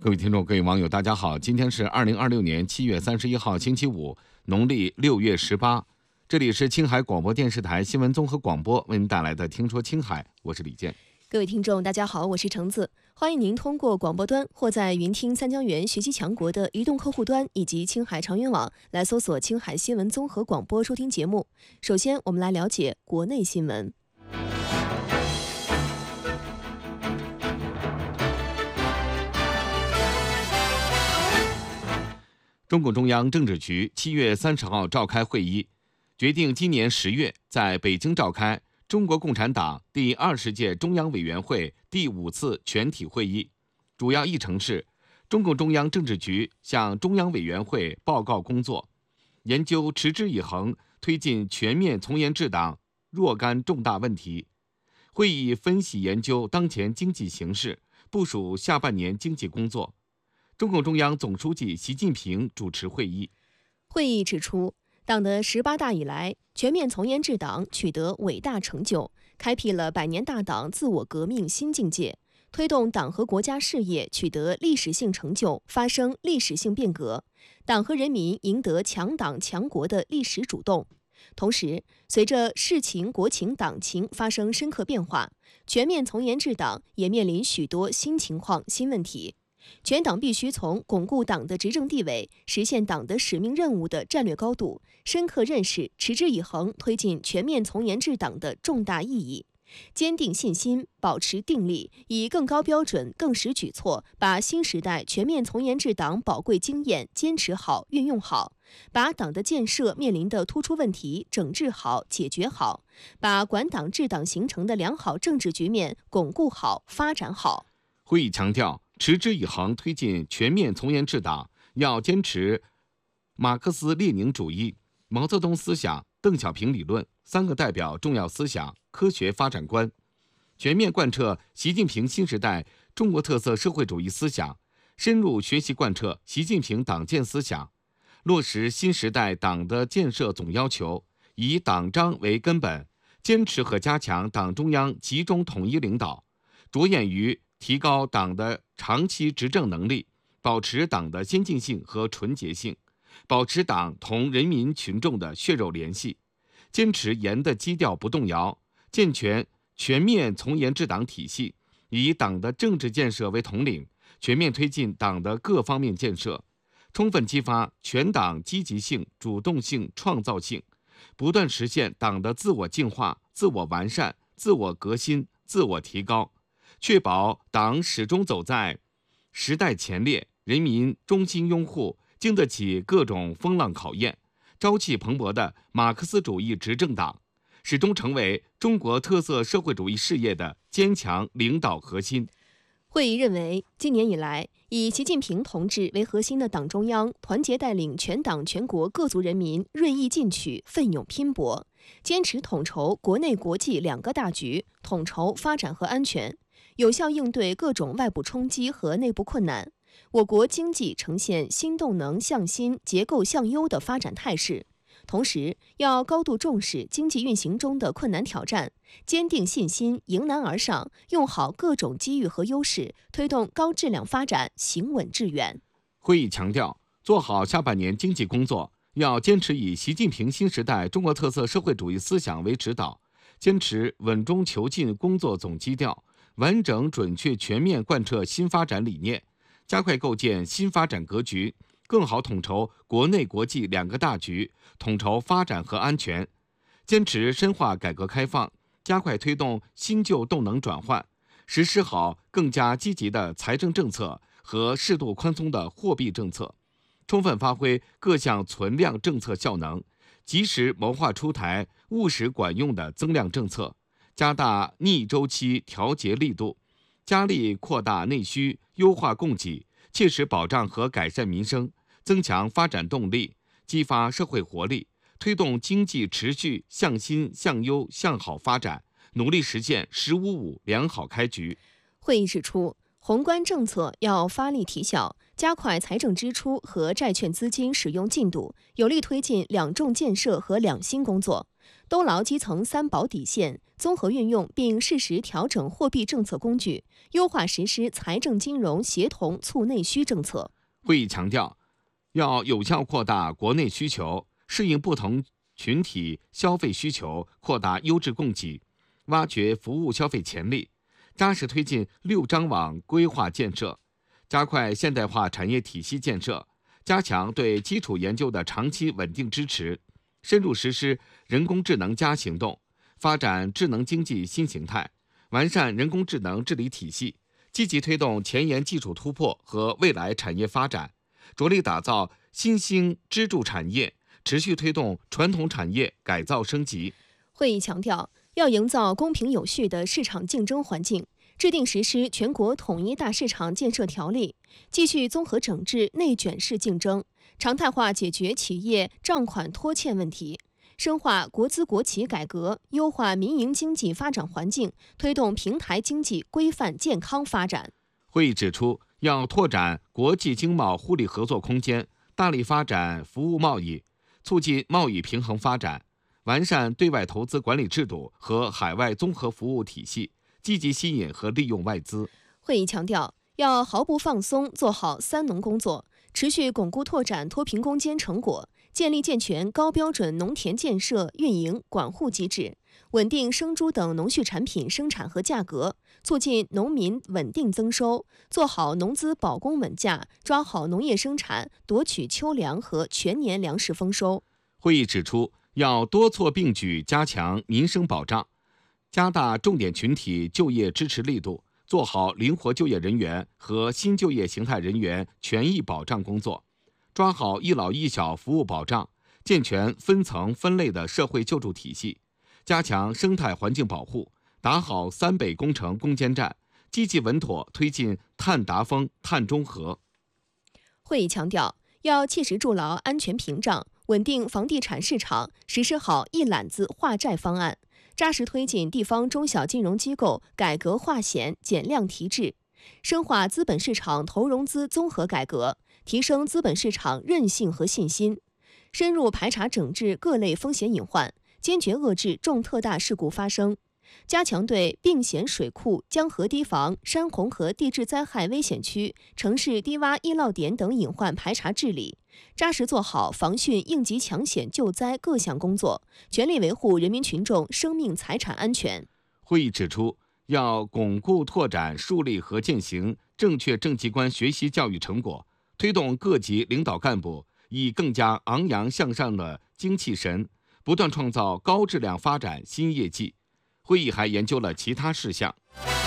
各位听众、各位网友，大家好！今天是2026年7月31号，星期五，农历6月18。这里是青海广播电视台新闻综合广播为您带来的《听说青海》，我是李健。 各位听众，大家好，我是橙子，欢迎您通过广播端或在云听三江源学习强国的移动客户端以及青海长云网来搜索青海新闻综合广播收听节目。首先，我们来了解国内新闻。 中共中央政治局7月30号召开会议，决定今年10月在北京召开中国共产党第20届中央委员会第5次全体会议。主要议程是：中共中央政治局向中央委员会报告工作，研究持之以恒推进全面从严治党若干重大问题。会议分析研究当前经济形势，部署下半年经济工作。中共中央总书记习近平主持会议。 会议指出，党的18大以来，全面从严治党取得伟大成就，开辟了百年大党自我革命新境界，推动党和国家事业取得历史性成就，发生历史性变革，党和人民赢得强党强国的历史主动。同时，随着世情、国情、党情发生深刻变化，全面从严治党也面临许多新情况、新问题。全党必须从巩固党的执政地位、实现党的使命任务的战略高度，深刻认识持之以恒推进全面从严治党的重大意义，坚定信心，保持定力，以更高标准、更实举措，把新时代全面从严治党宝贵经验坚持好、运用好，把党的建设面临的突出问题整治好、解决好，把管党治党形成的良好政治局面巩固好、发展好。 会议强调，持之以恒推进全面从严治党，要坚持马克思列宁主义、毛泽东思想、邓小平理论3个代表重要思想科学发展观，全面贯彻习近平新时代中国特色社会主义思想，深入学习贯彻习近平党建思想，落实新时代党的建设总要求，以党章为根本，坚持和加强党中央集中统一领导，着眼于提高党的长期执政能力，保持党的先进性和纯洁性，保持党同人民群众的血肉联系，坚持严的基调不动摇，健全全面从严治党体系，以党的政治建设为统领，全面推进党的各方面建设，充分激发全党积极性、主动性、创造性，不断实现党的自我净化、自我完善、自我革新、自我提高，确保党始终走在时代前列，人民衷心拥护，经得起各种风浪考验，朝气蓬勃的马克思主义执政党，始终成为中国特色社会主义事业的坚强领导核心。 会议认为，今年以来，以习近平同志为核心的党中央团结带领全党全国各族人民锐意进取、奋勇拼搏，坚持统筹国内国际2个大局，统筹发展和安全，有效应对各种外部冲击和内部困难，我国经济呈现新动能向新、结构向优的发展态势。同时，要高度重视经济运行中的困难挑战，坚定信心，迎难而上，用好各种机遇和优势，推动高质量发展，行稳致远。 会议强调，做好下半年经济工作，要坚持以习近平新时代中国特色社会主义思想为指导，坚持稳中求进工作总基调，完整准确全面贯彻新发展理念，加快构建新发展格局，更好统筹国内国际2个大局，统筹发展和安全，坚持深化改革开放，加快推动新旧动能转换，实施好更加积极的财政政策和适度宽松的货币政策，充分发挥各项存量政策效能，及时谋划出台务实管用的增量政策，加大逆周期调节力度，加力扩大内需，优化供给，切实保障和改善民生，增强发展动力，激发社会活力，推动经济持续向新、向优、向好发展，努力实现“15+5”良好开局。 会议指出，宏观政策要发力提效，加快财政支出和债券资金使用进度，有力推进2重建设和2新工作， 都牢基层三保底线，综合运用并适时调整货币政策工具，优化实施财政金融协同促内需政策。 会议强调，要有效扩大国内需求，适应不同群体消费需求，扩大优质供给，挖掘服务消费潜力，扎实推进6张网规划建设，加快现代化产业体系建设，加强对基础研究的长期稳定支持，深入实施人工智能行动，发展智能经济新形态，完善人工智能治理体系，积极推动前沿技术突破和未来产业发展，着力打造新兴支柱产业，持续推动传统产业改造升级。 会议强调，要营造公平有序的市场竞争环境，制定实施全国统一大市场建设条例，继续综合整治内卷式竞争，常态化解决企业账款拖欠问题，深化国资国企改革，优化民营经济发展环境，推动平台经济规范健康发展。 会议指出，要拓展国际经贸互利合作空间，大力发展服务贸易，促进贸易平衡发展，完善对外投资管理制度和海外综合服务体系，积极吸引和利用外资。 会议强调，要毫不放松做好三农工作，持续巩固拓展脱贫攻坚成果，建立健全高标准农田建设、运营、管护机制，稳定生猪等农畜产品生产和价格，促进农民稳定增收，做好农资保供稳价，抓好农业生产，夺取秋粮和全年粮食丰收。 会议指出，要多措并举加强民生保障，加大重点群体就业支持力度，做好灵活就业人员和新就业形态人员权益保障工作，抓好一老一小服务保障，健全分层分类的社会救助体系，加强生态环境保护，打好三北工程攻坚战，积极稳妥推进碳达峰、碳中和。 会议强调，要切实筑牢安全屏障，稳定房地产市场，实施好一揽子化债方案，扎实推进地方中小金融机构改革化险、减量提质，深化资本市场投融资综合改革，提升资本市场韧性和信心，深入排查整治各类风险隐患，坚决遏制重特大事故发生，加强对并险水库、江河堤防、山洪和地质灾害危险区、城市低洼易涝点等隐患排查治理，扎实做好防汛应急抢险救灾各项工作，全力维护人民群众生命财产安全。 会议指出，要巩固拓展树立和践行正确政绩观学习教育成果，推动各级领导干部以更加昂扬向上的精气神，不断创造高质量发展新业绩。会议还研究了其他事项。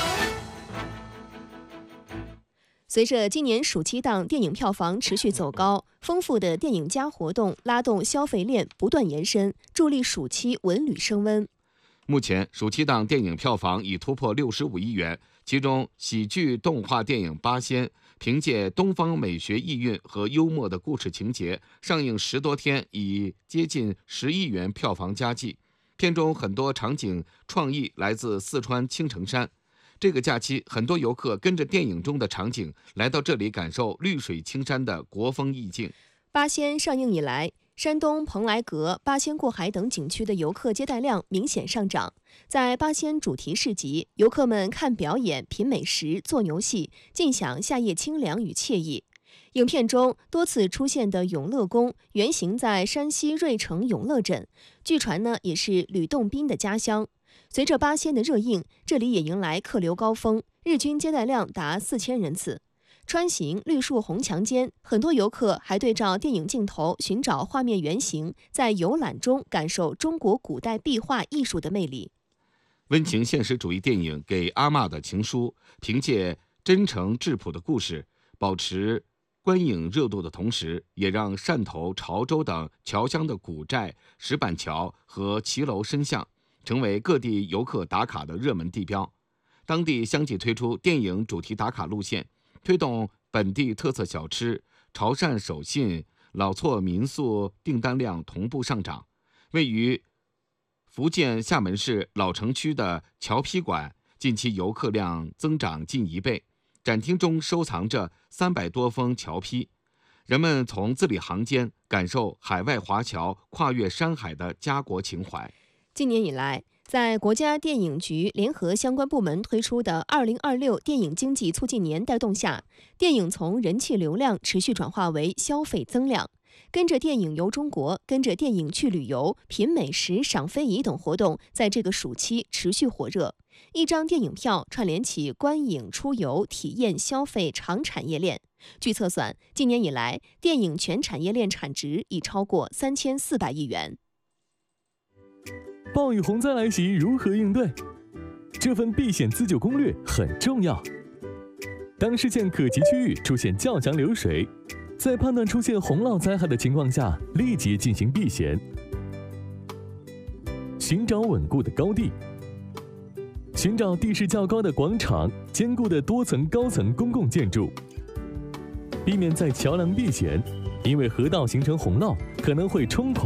随着今年暑期档电影票房持续走高，丰富的电影加活动拉动消费链不断延伸，助力暑期文旅升温。 目前，暑期档电影票房已突破65亿元，其中喜剧动画电影《八仙》凭借东方美学意蕴和幽默的故事情节，上映10多天已接近10亿元票房佳绩。片中很多场景创意来自四川青城山。这个假期，很多游客跟着电影中的场景来到这里，感受绿水青山的国风意境。 八仙上映以来，山东蓬莱阁、八仙过海等景区的游客接待量明显上涨。在八仙主题市集，游客们看表演、品美食、做游戏，尽享夏夜清凉与惬意。影片中多次出现的永乐宫原型在山西芮城永乐镇，据传也是吕洞宾的家乡。随着八仙的热映，这里也迎来客流高峰，日均接待量达4000人次。穿行绿树红墙间，很多游客还对照电影镜头寻找画面原型，在游览中感受中国古代壁画艺术的魅力。 温情现实主义电影《给阿嬷的情书》凭借真诚质朴的故事，保持观影热度的同时，也让汕头、潮州等侨乡的古寨、石板桥和骑楼深巷成为各地游客打卡的热门地标。当地相继推出电影主题打卡路线，推动本地特色小吃、潮汕手信、老厝民宿订单量同步上涨。位于福建厦门市老城区的侨批馆，近期游客量增长近1倍。展厅中收藏着300多封侨批，人们从字里行间感受海外华侨跨越山海的家国情怀。 今年以来，在国家电影局联合相关部门推出的2026电影经济促进年带动下，电影从人气流量持续转化为消费增量。跟着电影游中国、跟着电影去旅游、品美食、赏非遗等活动，在这个暑期持续火热。一张电影票串联起观影、出游、体验、消费长产业链。据测算，今年以来，电影全产业链产值已超过3400亿元。 暴雨洪灾来袭，如何应对？这份避险自救攻略很重要。当视线可及区域出现较强流水，在判断出现洪涝灾害的情况下，立即进行避险。寻找稳固的高地，寻找地势较高的广场、坚固的多层高层公共建筑，避免在桥梁避险，因为河道形成洪涝可能会冲垮